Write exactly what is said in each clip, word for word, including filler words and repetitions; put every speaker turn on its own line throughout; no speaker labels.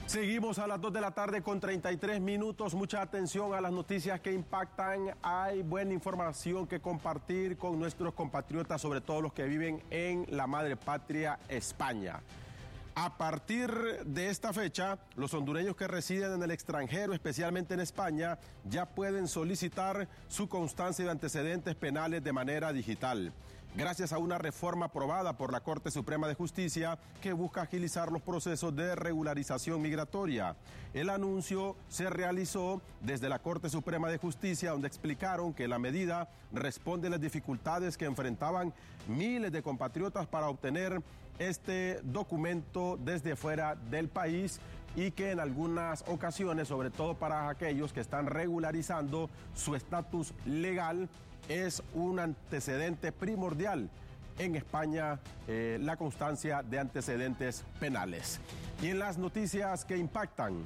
Seguimos a las dos de la tarde con treinta y tres minutos. Mucha atención a las noticias que impactan. Hay buena información que compartir con nuestros compatriotas, sobre todo los que viven en la madre patria, España. A partir de esta fecha, los hondureños que residen en el extranjero, especialmente en España, ya pueden solicitar su constancia de antecedentes penales de manera digital, gracias a una reforma aprobada por la Corte Suprema de Justicia que busca agilizar los procesos de regularización migratoria. El anuncio se realizó desde la Corte Suprema de Justicia, donde explicaron que la medida responde a las dificultades que enfrentaban miles de compatriotas para obtener este documento desde fuera del país y que en algunas ocasiones, sobre todo para aquellos que están regularizando su estatus legal, es un antecedente primordial en España, eh, la constancia de antecedentes penales. Y en las noticias que impactan,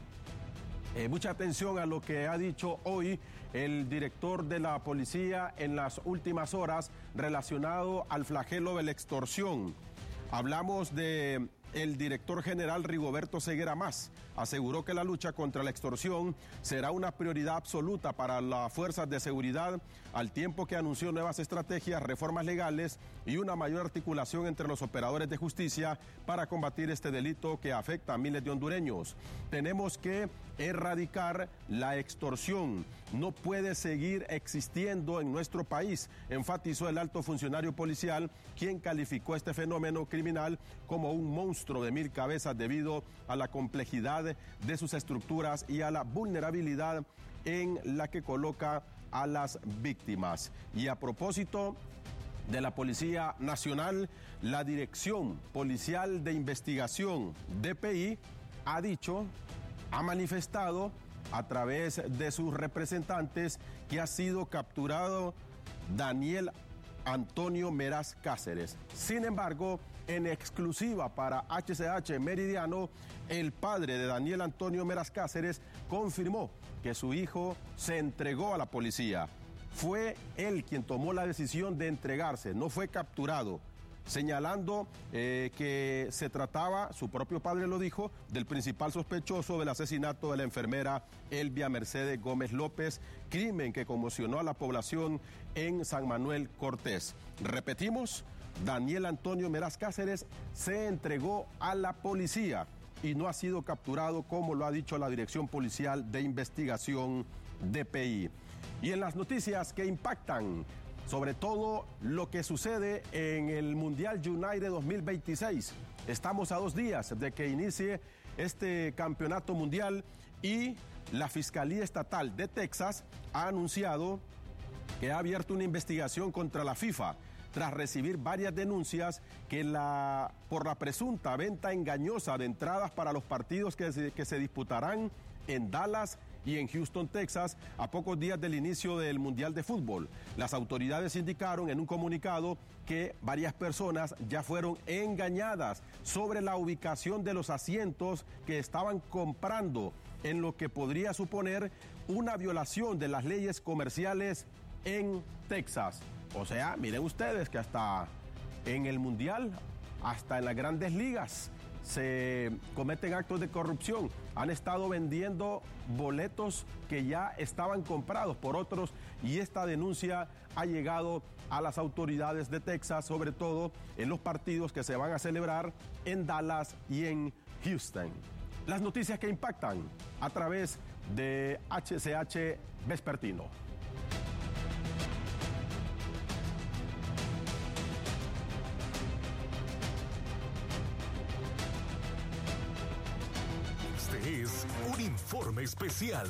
eh, mucha atención a lo que ha dicho hoy el director de la policía en las últimas horas relacionado al flagelo de la extorsión. Hablamos de el director general Rigoberto Ceguera Mas. Aseguró que la lucha contra la extorsión será una prioridad absoluta para las fuerzas de seguridad, al tiempo que anunció nuevas estrategias, reformas legales y una mayor articulación entre los operadores de justicia para combatir este delito que afecta a miles de hondureños. Tenemos que erradicar la extorsión. No puede seguir existiendo en nuestro país, enfatizó el alto funcionario policial, quien calificó este fenómeno criminal como un monstruo de mil cabezas debido a la complejidad de sus estructuras y a la vulnerabilidad en la que coloca a las víctimas. Y a propósito de la Policía Nacional, la Dirección Policial de Investigación, D P I, ha dicho, ha manifestado a través de sus representantes que ha sido capturado Daniel Antonio Meraz Cáceres. Sin embargo, en exclusiva para H C H Meridiano, el padre de Daniel Antonio Meraz Cáceres confirmó que su hijo se entregó a la policía. Fue él quien tomó la decisión de entregarse, no fue capturado, señalando eh, que se trataba, su propio padre lo dijo, del principal sospechoso del asesinato de la enfermera Elvia Mercedes Gómez López, crimen que conmocionó a la población en San Manuel Cortés. Repetimos, Daniel Antonio Meraz Cáceres se entregó a la policía y no ha sido capturado, como lo ha dicho la Dirección Policial de Investigación, D P I. Y en las noticias que impactan, sobre todo lo que sucede en el Mundial United dos mil veintiséis. Estamos a dos días de que inicie este campeonato mundial y la Fiscalía Estatal de Texas ha anunciado que ha abierto una investigación contra la FIFA tras recibir varias denuncias que la, por la presunta venta engañosa de entradas para los partidos que se, que se disputarán en Dallas y en Houston, Texas, a pocos días del inicio del Mundial de Fútbol. Las autoridades indicaron en un comunicado que varias personas ya fueron engañadas sobre la ubicación de los asientos que estaban comprando, en lo que podría suponer una violación de las leyes comerciales en Texas. O sea, miren ustedes que hasta en el Mundial, hasta en las grandes ligas, se cometen actos de corrupción. Han estado vendiendo boletos que ya estaban comprados por otros y esta denuncia ha llegado a las autoridades de Texas, sobre todo en los partidos que se van a celebrar en Dallas y en Houston. Las noticias que impactan a través de H C H Vespertino.
Es un informe especial.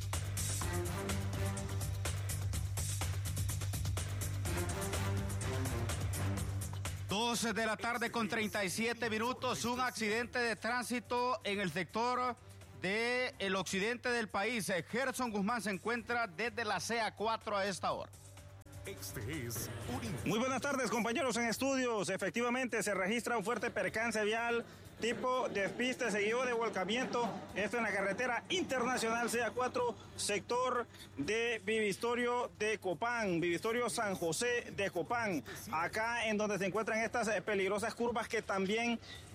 doce de la tarde con treinta y siete minutos, un accidente de tránsito en el sector del occidente del país. Gerson Guzmán se encuentra desde la C A cuatro a esta hora.
Este es un...
Muy buenas tardes, compañeros en estudios. Efectivamente, se registra un fuerte percance vial tipo despiste seguido de volcamiento. Esto en la carretera internacional C A cuatro, sector de Vivistorio de Copán, Vivistorio San José de Copán. Acá en donde se encuentran estas peligrosas curvas que también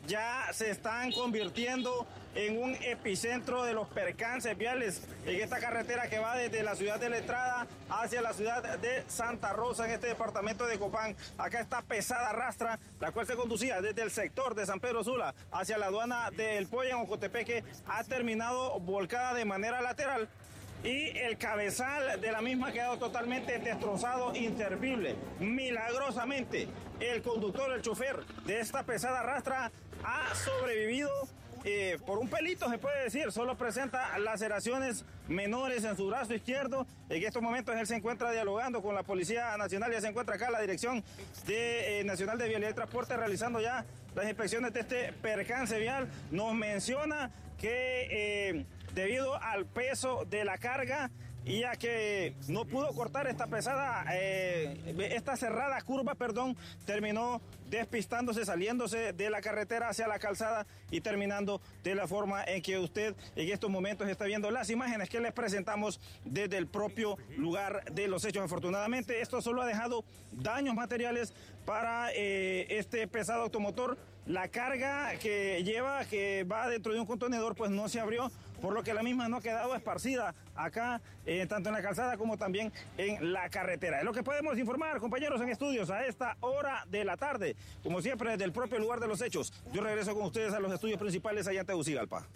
ya se están convirtiendo en un epicentro de los percances viales en esta carretera que va desde la ciudad de La Entrada hacia la ciudad de Santa Rosa en este departamento de Copán. Acá está pesada rastra, la cual se conducía desde el sector de San Pedro Sula hacia la aduana del Polla en Ocotepeque, ha terminado volcada de manera lateral. Y el cabezal de la misma ha quedado totalmente destrozado, inservible. Milagrosamente, el conductor, el chofer de esta pesada rastra ha sobrevivido eh, por un pelito, se puede decir. Solo presenta laceraciones menores en su brazo izquierdo. En estos momentos él se encuentra dialogando con la Policía Nacional. Ya se encuentra acá la Dirección de, eh, Nacional de Vialidad y Transporte realizando ya las inspecciones de este percance vial. Nos menciona que Eh, debido al peso de la carga y a que no pudo cortar esta pesada, eh, esta cerrada curva, perdón, terminó despistándose, saliéndose de la carretera hacia la calzada y terminando de la forma en que usted en estos momentos está viendo las imágenes que les presentamos desde el propio lugar de los hechos. Afortunadamente, esto solo ha dejado daños materiales para eh, este pesado automotor. La carga que lleva, que va dentro de un contenedor, pues no se abrió, por lo que la misma no ha quedado esparcida acá, eh, tanto en la calzada como también en la carretera. Es lo que podemos informar, compañeros en estudios, a esta hora de la tarde. Como siempre, desde el propio lugar de los hechos. Yo regreso con ustedes a los estudios principales allá en Tegucigalpa.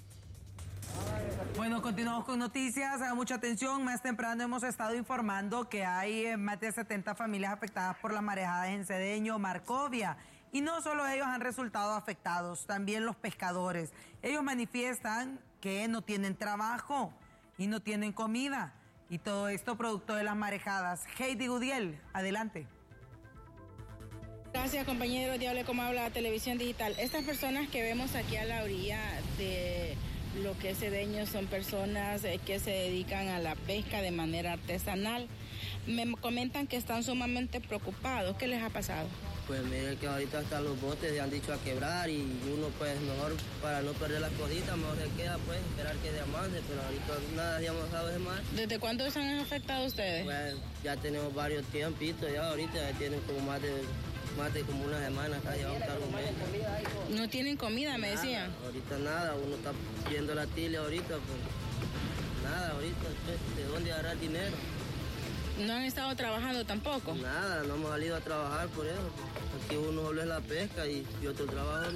Bueno, continuamos con noticias. Hagan mucha atención. Más temprano hemos estado informando que hay eh, más de setenta familias afectadas por las marejadas en Cedeño, Marcovia. Y no solo ellos han resultado afectados, también los pescadores. Ellos manifiestan que no tienen trabajo y no tienen comida. Y todo esto producto de las marejadas. Heidi Gudiel, adelante.
Gracias, compañero. Diable, como habla la televisión digital. Estas personas que vemos aquí a la orilla de lo que es Cedeño son personas que se dedican a la pesca de manera artesanal. Me comentan que están sumamente preocupados. ¿Qué les ha pasado?
Pues mire que ahorita hasta los botes se han dicho a quebrar y uno pues mejor para no perder las cositas, mejor se queda pues esperar que se avance, pero ahorita nada se ha avanzado de más.
¿Desde cuándo se han afectado ustedes?
Pues ya tenemos varios tiempitos, ya ahorita ya tienen como más de, más de como una semana acá, ya vamos a estar un mes.
¿No tienen comida, me
nada,
decían?
Ahorita nada, uno está viendo la tile ahorita, pues nada, ahorita pues, ¿de dónde agarrar dinero?
¿No han estado trabajando tampoco?
Nada, no hemos salido a trabajar por eso. Aquí uno solo es la pesca y, y otro trabajo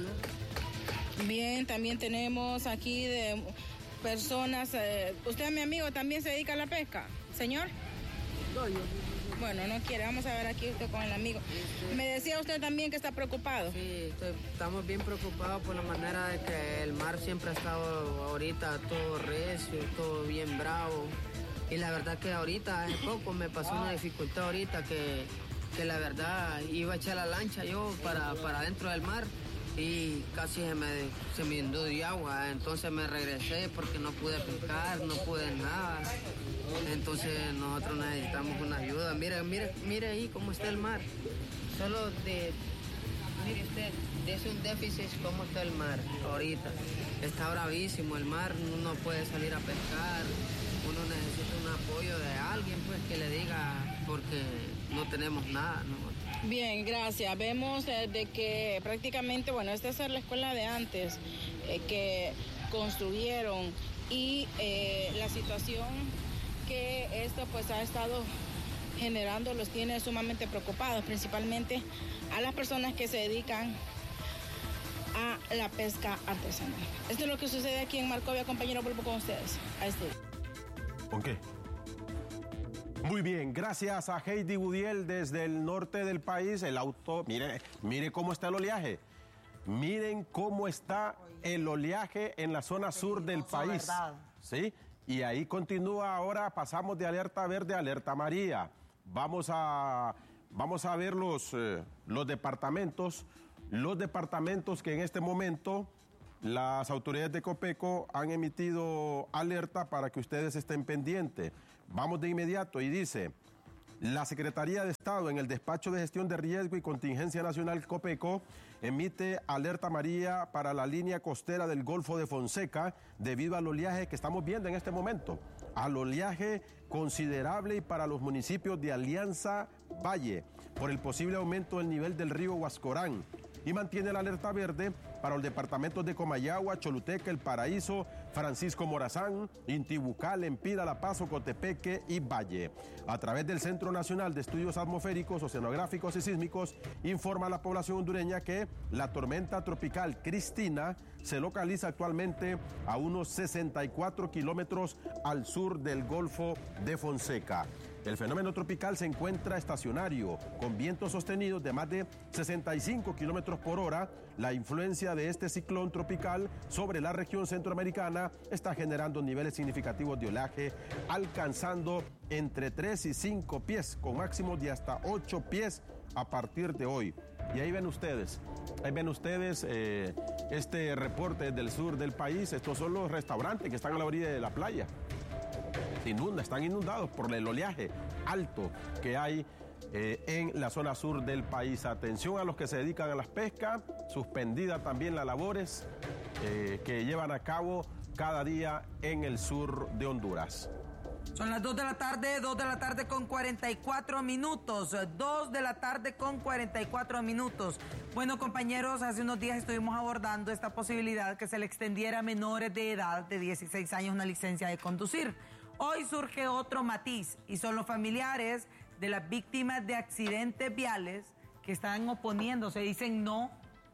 no.
Bien, también tenemos aquí de personas. Eh, ¿Usted, mi amigo, también se dedica a la pesca, señor?
No, yo.
Bueno, no quiere. Vamos a ver aquí usted con el amigo. Sí. Me decía usted también que está preocupado.
Sí, estoy, estamos bien preocupados por la manera de que el mar siempre ha estado ahorita todo recio, todo bien bravo. Y la verdad que ahorita, hace poco, me pasó una dificultad ahorita que, que la verdad iba a echar la lancha yo para, para dentro del mar y casi se me, se me inundó de agua. Entonces me regresé porque no pude pescar, no pude nada. Entonces nosotros necesitamos una ayuda. Mire, mire, mire ahí cómo está el mar. Solo de, mire usted, de un déficit cómo está el mar ahorita. Está bravísimo el mar, no puede salir a pescar. Uno necesita un apoyo de alguien pues que le diga porque no tenemos nada, ¿no?
Bien, gracias. Vemos eh, de que prácticamente, bueno, esta es la escuela de antes eh, que construyeron y eh, la situación que esto pues ha estado generando los tiene sumamente preocupados, principalmente a las personas que se dedican a la pesca artesanal. Esto es lo que sucede aquí en Marcovia, compañero, vuelvo con ustedes a este.
¿Con qué? Muy bien, gracias a Heidi Gudiel desde el norte del país. El auto, mire, mire cómo está el oleaje. Miren cómo está el oleaje en la zona sur del país. ¿Sí? Y ahí continúa ahora, pasamos de alerta verde a alerta amarilla. Vamos a, vamos a ver los, eh, los departamentos, los departamentos que en este momento las autoridades de Copeco han emitido alerta para que ustedes estén pendientes. Vamos de inmediato y dice, la Secretaría de Estado en el Despacho de Gestión de Riesgo y Contingencia Nacional Copeco emite alerta amarilla para la línea costera del Golfo de Fonseca debido al oleaje que estamos viendo en este momento. Al oleaje considerable y para los municipios de Alianza Valle por el posible aumento del nivel del río Huascorán. Y mantiene la alerta verde para los departamentos de Comayagua, Choluteca, El Paraíso, Francisco Morazán, Intibucal, Empira, La Paz, Ocotepeque y Valle. A través del Centro Nacional de Estudios Atmosféricos, Oceanográficos y Sísmicos, informa a la población hondureña que la tormenta tropical Cristina se localiza actualmente a unos sesenta y cuatro kilómetros al sur del Golfo de Fonseca. El fenómeno tropical se encuentra estacionario, con vientos sostenidos de más de sesenta y cinco kilómetros por hora. La influencia de este ciclón tropical sobre la región centroamericana está generando niveles significativos de oleaje, alcanzando entre tres y cinco pies, con máximos de hasta ocho pies a partir de hoy. Y ahí ven ustedes, ahí ven ustedes eh, este reporte del sur del país. Estos son los restaurantes que están a la orilla de la playa. Se inunda, están inundados por el oleaje alto que hay eh, en la zona sur del país. Atención a los que se dedican a las pescas, suspendida también las labores eh, que llevan a cabo cada día en el sur de Honduras.
Son las dos de la tarde, dos de la tarde con cuarenta y cuatro minutos, dos de la tarde con cuarenta y cuatro minutos. Bueno, compañeros, hace unos días estuvimos abordando esta posibilidad que se le extendiera a menores de edad de dieciséis años una licencia de conducir. Hoy surge otro matiz y son los familiares de las víctimas de accidentes viales que están oponiéndose, dicen no,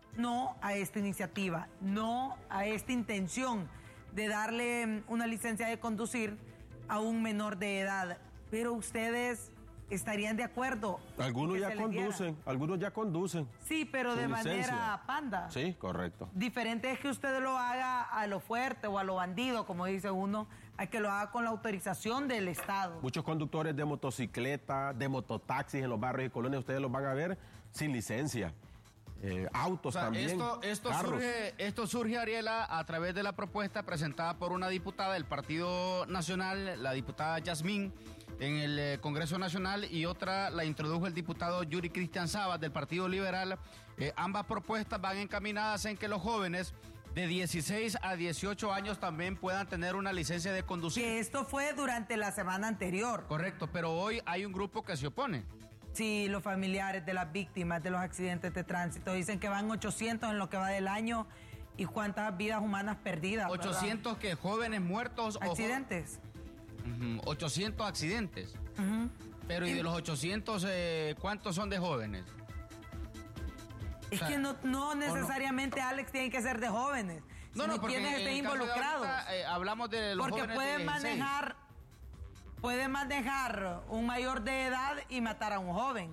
no a esta iniciativa, no a esta intención de darle una licencia de conducir a un menor de edad. Pero ustedes estarían de acuerdo.
Algunos ya conducen, algunos ya conducen.
Sí, pero de manera panda.
Sí, correcto.
Diferente es que usted lo haga a lo fuerte o a lo bandido, como dice uno, a que lo haga con la autorización del Estado.
Muchos conductores de motocicleta, de mototaxis en los barrios y colonias, ustedes los van a ver sin licencia. Eh, autos o sea, también,
esto, esto, surge, esto surge, Ariela, a través de la propuesta presentada por una diputada del Partido Nacional, la diputada Yasmín, en el eh, Congreso Nacional, y otra la introdujo el diputado Yuri Cristian Sabas del Partido Liberal. Eh, ambas propuestas van encaminadas en que los jóvenes de dieciséis a dieciocho años también puedan tener una licencia de conducir.
Que esto fue durante la semana anterior.
Correcto, pero hoy hay un grupo que se opone.
Sí, los familiares de las víctimas de los accidentes de tránsito dicen que van ochocientos en lo que va del año. ¿Y cuántas vidas humanas perdidas?
ochocientos que jóvenes muertos.
¿Accidentes?
O uh-huh, ochocientos accidentes.
Uh-huh.
Pero ¿y de los ochocientos eh, cuántos son de jóvenes?
Es o sea, que no, no necesariamente, no. Alex, tienen que ser de jóvenes,
no,
sino
no,
quienes estén involucrados.
De ahorita, eh, hablamos de los
porque
jóvenes
pueden
de
manejar, pueden manejar un mayor de edad y matar a un joven.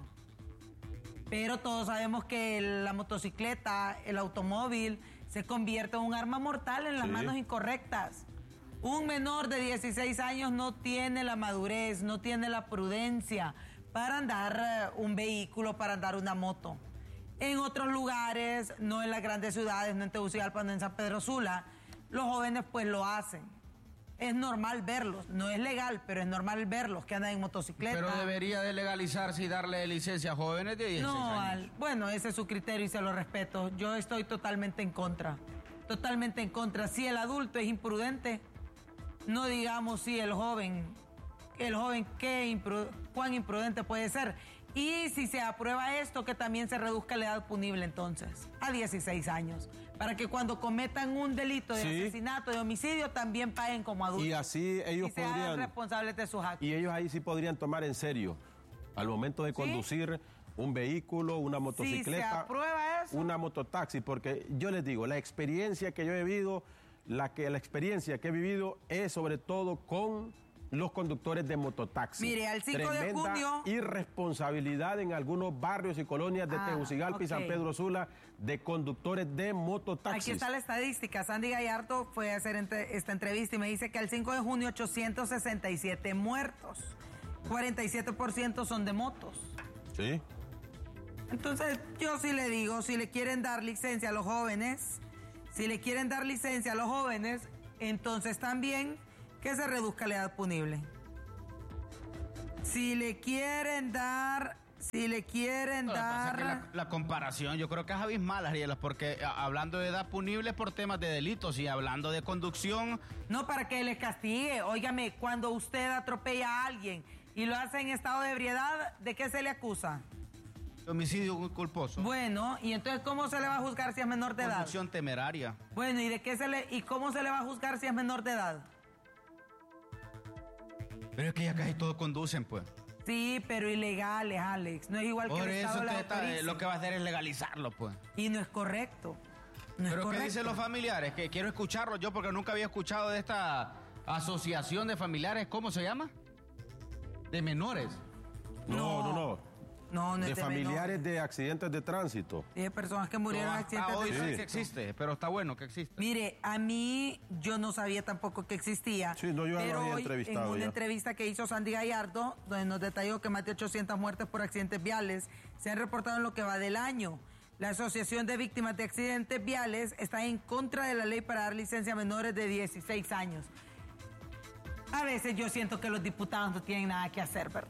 Pero todos sabemos que la motocicleta, el automóvil, se convierte en un arma mortal en las sí. manos incorrectas. Un menor de dieciséis años no tiene la madurez, no tiene la prudencia para andar un vehículo, para andar una moto. En otros lugares, no en las grandes ciudades, no en Tegucigalpa, no en San Pedro Sula, los jóvenes pues lo hacen. Es normal verlos, no es legal, pero es normal verlos que andan en motocicleta.
Pero debería de legalizarse y darle licencia a jóvenes de dieciséis
no,
años.
Al, bueno, ese es su criterio y se lo respeto. Yo estoy totalmente en contra, totalmente en contra. Si el adulto es imprudente, no digamos si el joven, el joven qué impru, cuán imprudente puede ser. Y si se aprueba esto, que también se reduzca la edad punible entonces a dieciséis años, para que cuando cometan un delito de sí. asesinato, de homicidio, también paguen como adultos.
Y así ellos
y se
podrían
hagan responsables de sus actos.
Y ellos ahí sí podrían tomar en serio, al momento de conducir ¿Sí? un vehículo, una motocicleta,
si se aprueba eso,
una mototaxi, porque yo les digo, la experiencia que yo he vivido, la que la experiencia que he vivido es sobre todo con los conductores de mototaxi.
Mire, al cinco
Tremenda
de junio...
irresponsabilidad en algunos barrios y colonias de ah, Tegucigalpa okay. y San Pedro Sula de conductores de mototaxis.
Aquí está la estadística. Sandy Gallardo fue a hacer entre, esta entrevista y me dice que al cinco de junio ochocientos sesenta y siete muertos. cuarenta y siete por ciento son de motos.
Sí.
Entonces, yo sí le digo, si le quieren dar licencia a los jóvenes, si le quieren dar licencia a los jóvenes, entonces también que se reduzca la edad punible. Si le quieren dar, si le quieren
no,
dar...
La, la comparación yo creo que es abismal, Ariela, porque a, hablando de edad punible por temas de delitos y hablando de conducción...
No, para que les castigue. Óigame, cuando usted atropella a alguien y lo hace en estado de ebriedad, ¿de qué se le acusa?
Homicidio culposo.
Bueno, ¿y entonces cómo se le va a juzgar si es menor de edad?
Conducción temeraria.
Bueno, ¿y de qué se le y cómo se le va a juzgar si es menor de edad?
Pero es que ya casi todos conducen, pues.
Sí, pero ilegales, Alex. No es igual
Por
que el
eso
Estado
usted
la
está,
autorice.
lo que va a hacer es legalizarlo, pues.
Y no es correcto. No
Pero
es
¿qué
correcto.
dicen los familiares? Que quiero escucharlo yo porque nunca había escuchado de esta asociación de familiares. ¿Cómo se llama? De menores.
No, no, no.
No, no
De
es de
familiares
menores.
de accidentes de tránsito.
Sí, de personas que murieron en
Hasta
accidentes
hoy
de
sí
tránsito.
que existe, pero está bueno que existe.
Mire, a mí yo no sabía tampoco que existía.
Sí, no, yo ya lo
pero
había
hoy,
entrevistado
en una
ya.
entrevista que hizo Sandy Gallardo, donde nos detalló que más de ochocientas muertes por accidentes viales se han reportado en lo que va del año. La Asociación de Víctimas de Accidentes Viales está en contra de la ley para dar licencia a menores de dieciséis años. A veces yo siento que los diputados no tienen nada que hacer, ¿verdad?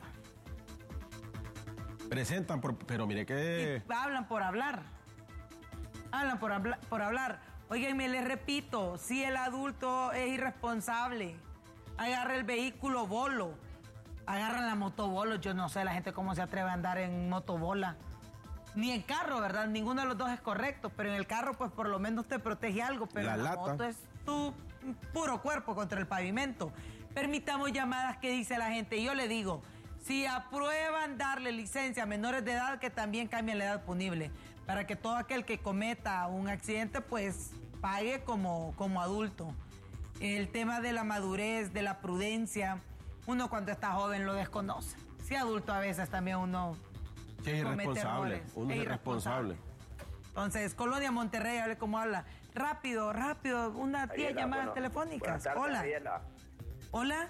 Presentan, por- pero mire que...
Y hablan por hablar. Hablan por, habla- por hablar. Óiganme, les repito, si el adulto es irresponsable, agarra el vehículo bolo, agarran la motobolo, yo no sé la gente cómo se atreve a andar en motobola. Ni en carro, ¿verdad? Ninguno de los dos es correcto, pero en el carro pues por lo menos te protege algo, pero
La
en la
lata.
moto es tu puro cuerpo contra el pavimento. Permitamos llamadas que dice la gente. Y yo le digo, si aprueban darle licencia a menores de edad, que también cambien la edad punible, para que todo aquel que cometa un accidente, pues pague como, como adulto. El tema de la madurez, de la prudencia, uno cuando está joven lo desconoce. Si adulto a veces también uno
Sí, es
comete
irresponsable.
errores.
Uno es irresponsable.
Entonces, Colonia Monterrey, hable cómo habla. Rápido, rápido, una diez
Ariela,
llamadas
bueno,
telefónicas.
buenas tardes,
Hola.
Ariela.
Hola.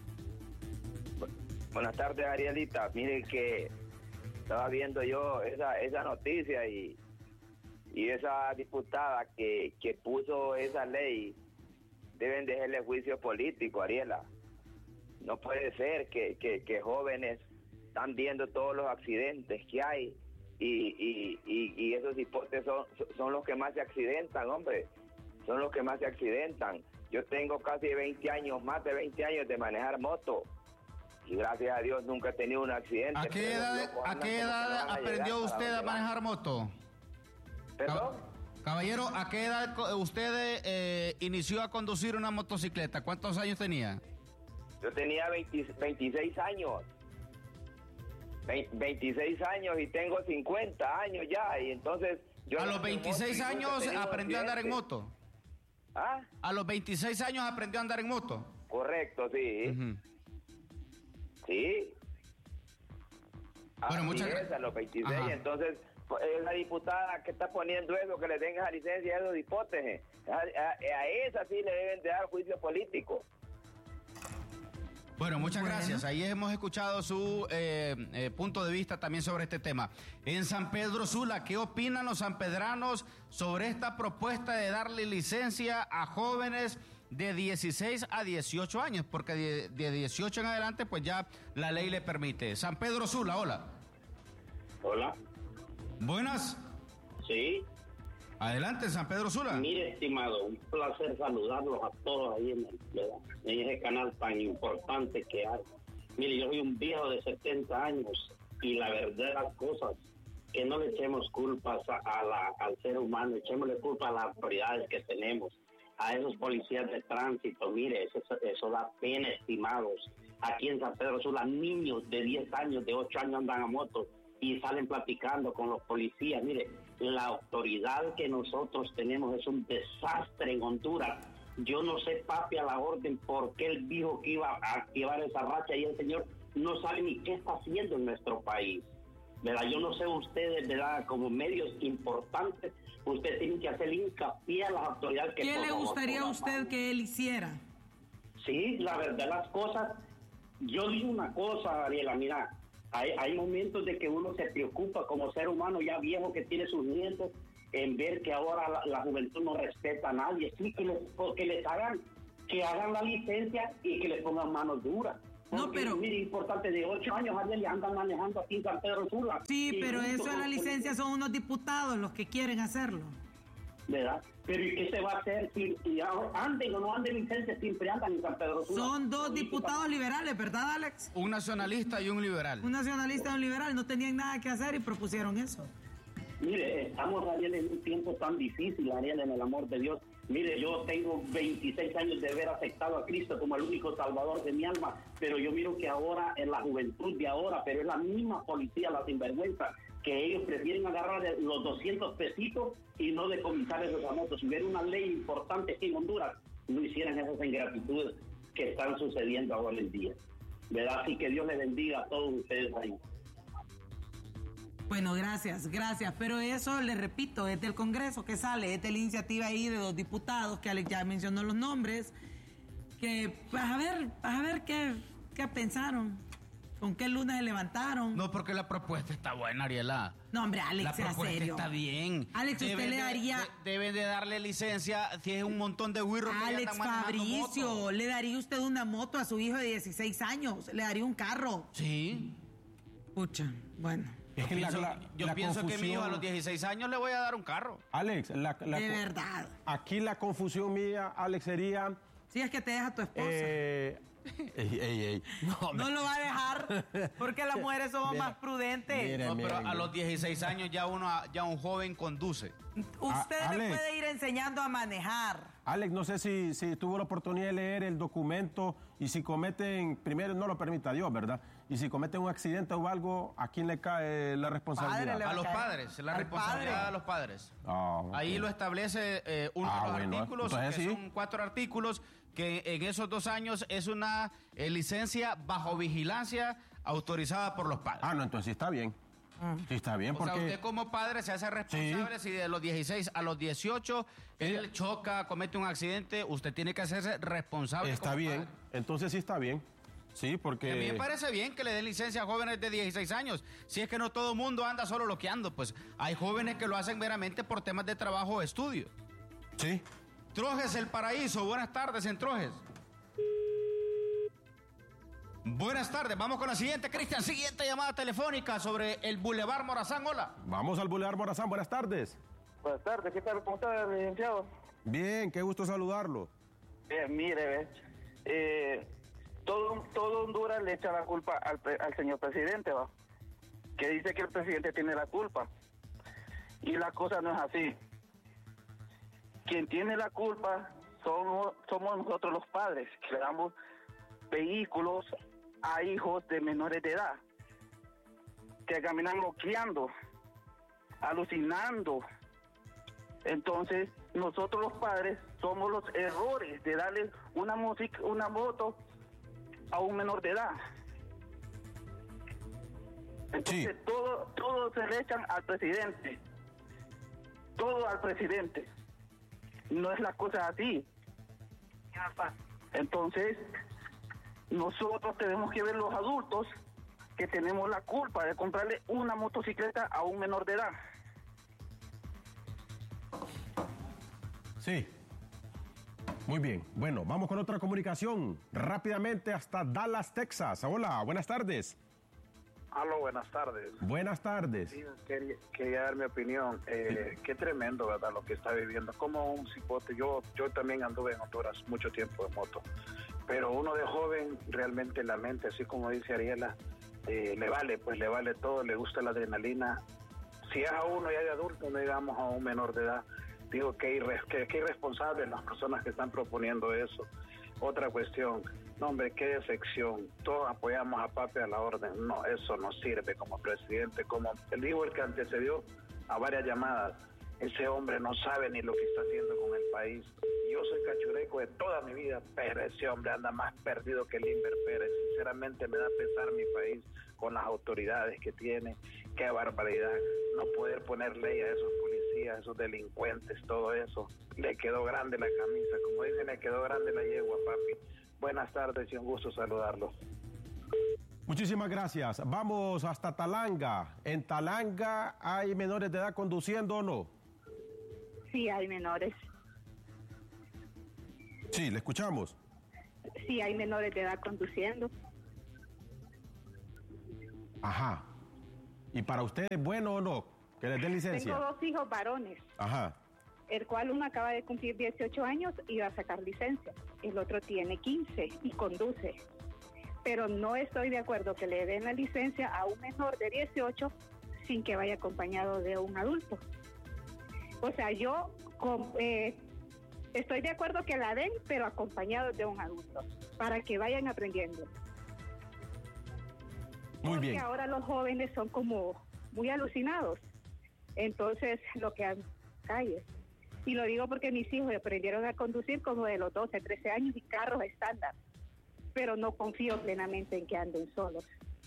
Buenas tardes, Arielita. Mire que estaba viendo yo esa esa noticia y, y esa diputada que, que puso esa ley deben dejarle juicio político, Ariela. No puede ser que, que, que jóvenes están viendo todos los accidentes que hay y, y, y, y esos hipotes son, son los que más se accidentan, hombre. Son los que más se accidentan. Yo tengo casi veinte años, más de veinte años de manejar moto. Y gracias a Dios nunca he tenido un accidente.
¿A qué
pero los
edad,
locos
¿a
andan
qué
como que
edad
van a
aprendió
llegar
usted
para
a
donde van.
manejar moto?
¿Perdón?
Caballero, ¿a qué edad co- usted eh, inició a conducir una motocicleta? ¿Cuántos años tenía?
Yo tenía veinte, veintiséis años. Ve- veintiséis años y tengo cincuenta años ya. Y entonces yo
A
ando
los
en moto
veintiséis
y nunca he
años
tenido un
aprendió a andar en
accidente.
moto.
¿Ah?
A los veintiséis años aprendió a andar en moto.
Correcto, sí.
Ujú.
Sí.
Bueno,
Así
muchas
es,
gracias.
a los veintiséis.
Ajá.
Entonces, pues, es la diputada que está poniendo eso, que le den esa licencia a esos hipótesis. A, a, a esa sí le deben de dar juicio político.
Bueno, muchas
Bueno.
gracias. Ahí hemos escuchado su eh, eh, punto de vista también sobre este tema. En San Pedro Sula, ¿qué opinan los sanpedranos sobre esta propuesta de darle licencia a jóvenes de dieciséis a dieciocho años? Porque de, de dieciocho en adelante, pues ya la ley le permite. San Pedro Sula, hola.
Hola.
Buenas.
Sí.
Adelante, San Pedro Sula.
Mire, estimado, un placer saludarlos a todos ahí en, el, en ese canal tan importante que hay. Mire, yo soy un viejo de setenta años y la verdad de las cosas, que no le echemos culpas a, a la, al ser humano, echémosle culpa a las autoridades que tenemos, a esos policías de tránsito. Mire, eso, eso da pena, estimados. Aquí en San Pedro Sula, niños de diez años, de ocho años andan a moto y salen platicando con los policías. Mire, la autoridad que nosotros tenemos es un desastre en Honduras. Yo no sé, papi, a la orden, por qué él dijo que iba a activar esa racha y el señor no sabe ni qué está haciendo en nuestro país. ¿Verdad? Yo no sé ustedes, ¿verdad? Como medios importantes, usted tiene que hacer hincapié a las autoridades que...
¿Qué
por
le
favor,
gustaría a
por
usted
favor.
que él hiciera?
Sí, la verdad las cosas, yo digo una cosa, Ariela, mira, hay, hay momentos de que uno se preocupa como ser humano ya viejo que tiene sus nietos en ver que ahora la, la juventud no respeta a nadie. Sí, que les, que les hagan, que hagan la licencia y que les pongan manos duras.
No,
Porque,
pero-
mire, importante, de ocho años Ariela andan manejando aquí en San Pedro Sula.
Sí,
Y
pero
junto
eso de
con
la
los
licencia son unos diputados los que quieren hacerlo.
¿verdad? Pero ¿y qué se va a hacer si, si anden o no anden licencia, siempre andan en San Pedro Sula?
Son dos diputados liberales, ¿verdad, Alex?
Un nacionalista y un liberal.
Un nacionalista y un liberal, no tenían nada que hacer y propusieron eso.
Mire, estamos, Ariel, en un tiempo tan difícil, Ariel, en el amor de Dios. Mire, yo tengo veintiséis años de haber aceptado a Cristo como el único salvador de mi alma, pero yo miro que ahora, en la juventud de ahora, pero es la misma policía, la sinvergüenza, que ellos prefieren agarrar los doscientos pesitos y no decomisar esos motos. Si hubiera una ley importante aquí en Honduras, no hicieran esas ingratitudes que están sucediendo ahora en día, ¿verdad? Así que Dios les bendiga a todos ustedes ahí.
Bueno, gracias, gracias. Pero eso, le repito, es del Congreso que sale, es de la iniciativa ahí de dos diputados, que Alex ya mencionó los nombres, que vas a ver, vas a ver qué, qué pensaron, con qué luna se levantaron.
No, porque la propuesta está buena, Ariela.
No, hombre, Alex,
la
sea
propuesta
serio.
está bien.
Alex, usted
deben
le
de,
daría...
De, deben de darle licencia si es un montón de güirros que ya
Alex
están manejando
Fabricio,
moto.
¿le daría usted una moto a su hijo de dieciséis años? ¿Le daría un carro?
Sí.
Pucha, bueno.
Yo,
que
pienso,
la-
yo
la
pienso que mi hijo a
confusión-
los dieciséis años le voy a dar un carro.
Alex, la, la-
De verdad.
aquí la confusión mía, Alex, sería...
Si es que te deja tu esposa.
Eh, ey, ey, ey. No,
No lo va a dejar porque las mujeres somos
Mira,
más prudentes.
mira.
No, pero
miren,
a los dieciséis años ya uno ya un joven conduce.
Usted
A-
le
Alex.
puede ir enseñando a manejar.
Alex, no sé si, si tuvo la oportunidad de leer el documento y si cometen, primero no lo permita Dios, ¿verdad? Y si cometen un accidente o algo, ¿a quién le cae la responsabilidad?
Padre, le va
A los
caer.
padres, la
Al
responsabilidad
padre.
de los padres.
Ah, ok.
Ahí lo establece eh, uno
Ah,
de los
bueno,
artículos,
entonces
que
sí.
son cuatro artículos, que en esos dos años es una eh, licencia bajo vigilancia autorizada por los padres.
Ah, no, entonces sí está bien. Sí está bien,
O
porque...
sea, usted como padre se hace responsable si de los dieciséis a los dieciocho él choca, comete un accidente, usted tiene que hacerse responsable.
Está
como
bien,
padre.
entonces sí está bien. Sí, porque...
A mí me parece bien que le den licencia a jóvenes de dieciséis años. Si es que no todo el mundo anda solo loqueando, pues hay jóvenes que lo hacen meramente por temas de trabajo o estudio.
Sí.
Trojes El Paraíso, buenas tardes en Trojes. Buenas tardes, vamos con la siguiente, Cristian. Siguiente llamada telefónica sobre el Boulevard Morazán. Hola.
Vamos al Boulevard Morazán, buenas tardes.
Buenas tardes, ¿qué tal? ¿Cómo está, licenciado?
Bien, qué gusto saludarlo.
Bien, mire, ve, eh, todo, todo Honduras le echa la culpa al, pre- al señor presidente, ¿va? Que dice que el presidente tiene la culpa. Y la cosa no es así. Quien tiene la culpa somos, somos nosotros los padres, que le damos vehículos a hijos de menores de edad, que caminan loqueando, alucinando. Entonces, nosotros los padres somos los errores de darle una música, una moto a un menor de edad. Entonces,
Sí.
todo, todo se le echan al presidente. Todo al presidente. No es la cosa así. Entonces, nosotros tenemos que ver los adultos que tenemos la culpa de comprarle una motocicleta a un menor de edad.
Sí. Muy bien. Bueno, vamos con otra comunicación. Rápidamente hasta Dallas, Texas. Hola, buenas tardes.
Aló, buenas tardes.
Buenas tardes.
Sí, quería, quería dar mi opinión. Eh, qué tremendo, ¿verdad? Lo que está viviendo. Como un cipote. Yo, yo también anduve en Honduras mucho tiempo en moto. Pero uno de joven, realmente la mente, así como dice Ariela, eh, le vale, pues le vale todo, le gusta la adrenalina. Si es a uno ya de adulto, no digamos a un menor de edad, digo que, irre, que, que irresponsables las personas que están proponiendo eso. Otra cuestión, no hombre, qué defección, todos apoyamos a Papi a la orden, no, eso no sirve como presidente, como el dijo el que antecedió a varias llamadas, ese hombre no sabe ni lo que está haciendo con el país. Yo soy cachureco de toda mi vida, pero ese hombre anda más perdido que Limber Pérez. Sinceramente me da pesar mi país con las autoridades que tiene. Qué barbaridad, no poder poner ley a esos policías, esos delincuentes, todo eso. Le quedó grande la camisa, como dicen, le quedó grande la yegua, Papi. Buenas tardes y un gusto saludarlos.
Muchísimas gracias. Vamos hasta Talanga. ¿En Talanga hay menores de edad conduciendo o no?
Sí, hay menores.
Sí, le escuchamos.
Sí, hay menores de edad conduciendo.
Ajá. ¿Y para usted es bueno o no que les den licencia?
Tengo dos hijos varones.
Ajá.
el cual uno acaba de cumplir dieciocho años y va a sacar licencia. El otro tiene quince y conduce. Pero no estoy de acuerdo que le den la licencia a un menor de dieciocho sin que vaya acompañado de un adulto. O sea, yo con, eh, estoy de acuerdo que la den, pero acompañados de un adulto, para que vayan aprendiendo.
Muy
Porque
bien.
ahora los jóvenes son como muy alucinados. Entonces, lo que han calles. Y lo digo porque mis hijos aprendieron a conducir como de los doce, trece años y carros estándar. Pero no confío plenamente en que anden solos.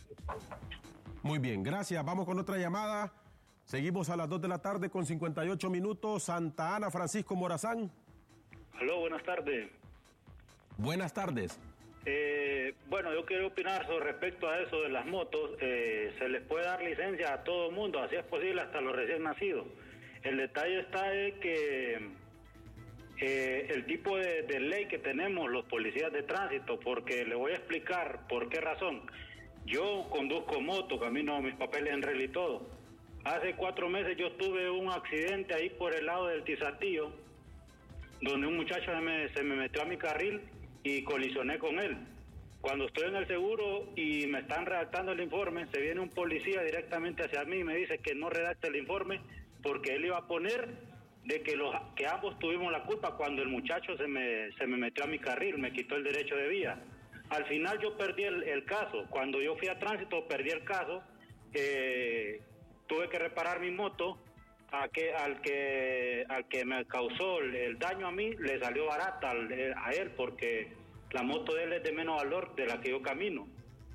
Muy bien, gracias. Vamos con otra llamada. Seguimos a las dos de la tarde con cincuenta y ocho minutos. Santa Ana, Francisco Morazán.
Aló, buenas tardes.
Buenas tardes.
Eh, bueno, yo quiero opinar sobre respecto a eso de las motos. Eh, se les puede dar licencia a todo el mundo, así es posible hasta los recién nacidos. El detalle está en que eh, el tipo de, de ley que tenemos los policías de tránsito, porque le voy a explicar por qué razón. Yo conduzco moto, camino mis papeles en regla y todo. Hace cuatro meses yo tuve un accidente ahí por el lado del Tizatillo, donde un muchacho se me, se me metió a mi carril y colisioné con él. Cuando estoy en el seguro y me están redactando el informe, se viene un policía directamente hacia mí y me dice que no redacte el informe porque él iba a poner de que los que ambos tuvimos la culpa cuando el muchacho se me, se me metió a mi carril, me quitó el derecho de vía. Al final yo perdí el, el caso. Cuando yo fui a tránsito perdí el caso. Eh, tuve que reparar mi moto. A que, al que al que me causó el, el daño a mí le salió barata al, a él porque la moto de él es de menos valor de la que yo camino.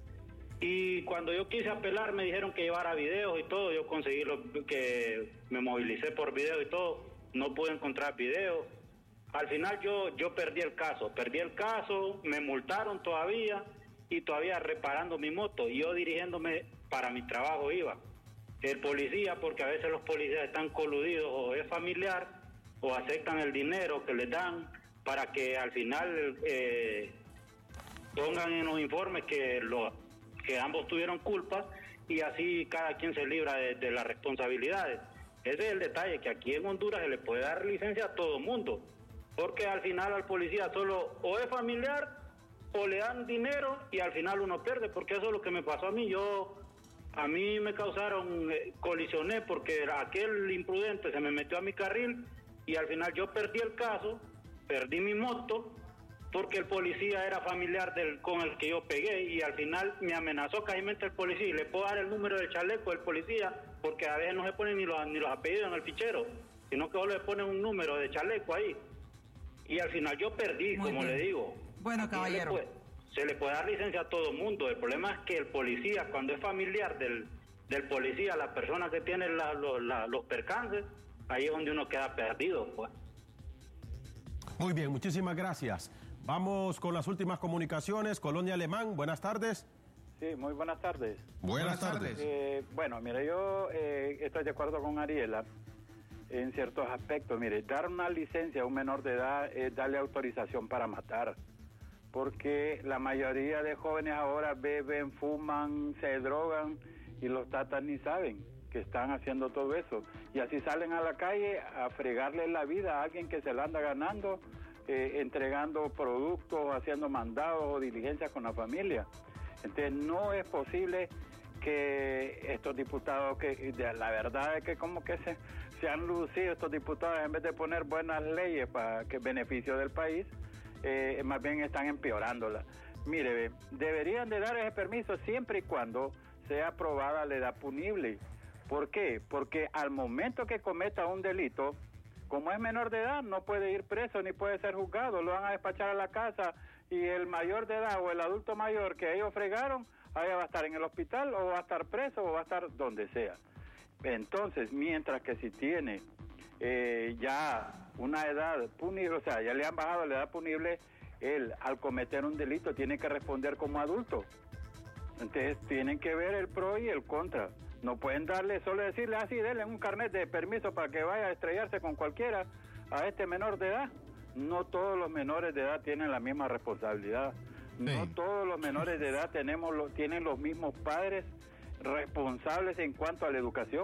Y cuando yo quise apelar me dijeron que llevara videos y todo. Yo conseguí lo que me movilicé por video y todo. No pude encontrar videos. Al final yo yo perdí el caso. Perdí el caso, me multaron todavía y todavía reparando mi moto. Y yo dirigiéndome para mi trabajo iba. El policía, porque a veces los policías están coludidos o es familiar o aceptan el dinero que les dan para que al final eh, pongan en los informes que, lo, que ambos tuvieron culpa y así cada quien se libra de, de las responsabilidades. Ese es el detalle, que aquí en Honduras se le puede dar licencia a todo mundo, porque al final al policía solo o es familiar o le dan dinero y al final uno pierde, porque eso es lo que me pasó a mí. Yo A mí me causaron, eh, colisioné porque aquel imprudente se me metió a mi carril y al final yo perdí el caso, perdí mi moto porque el policía era familiar del con el que yo pegué y al final me amenazó cajímente el policía. Y le puedo dar el número del chaleco del policía porque a veces no se ponen ni los, ni los apellidos en el fichero, sino que solo le ponen un número de chaleco ahí. Y al final yo perdí,
Muy
como
bien.
le digo.
Bueno, caballero.
Se le puede dar licencia a todo el mundo. El problema es que el policía, cuando es familiar del, del policía, la persona que tiene la, lo, la, los percances, ahí es donde uno queda perdido, pues.
Muy bien, muchísimas gracias. Vamos con las últimas comunicaciones. Colonia Alemán, buenas tardes.
Sí, muy buenas tardes.
Buenas tardes.
Eh, bueno, mire, yo eh, estoy de acuerdo con Ariela en ciertos aspectos. Mire, dar una licencia a un menor de edad es darle autorización para matar. Porque la mayoría de jóvenes ahora beben, fuman, se drogan y los tatas ni saben que están haciendo todo eso. Y así salen a la calle a fregarle la vida a alguien que se la anda ganando, eh, entregando productos, haciendo mandados o diligencias con la familia. Entonces no es posible que estos diputados, que la verdad es que como que se, se han lucido estos diputados, en vez de poner buenas leyes para que beneficio del país, Eh, más bien están empeorándola. Mire, ve, deberían de dar ese permiso siempre y cuando sea aprobada la edad punible. ¿Por qué? Porque al momento que cometa un delito, como es menor de edad, no puede ir preso ni puede ser juzgado, lo van a despachar a la casa y el mayor de edad o el adulto mayor que ellos fregaron, ahí va a estar en el hospital o va a estar preso o va a estar donde sea. Entonces, mientras que si tiene Eh, ya una edad punible, o sea, ya le han bajado la edad punible, él al cometer un delito tiene que responder como adulto. Entonces tienen que ver el pro y el contra. No pueden darle, solo decirle así, denle un carnet de permiso para que vaya a estrellarse con cualquiera a este menor de edad. No todos los menores de edad tienen la misma responsabilidad. Sí. No todos los menores de edad tenemos lo, tienen los mismos padres responsables en cuanto a la educación.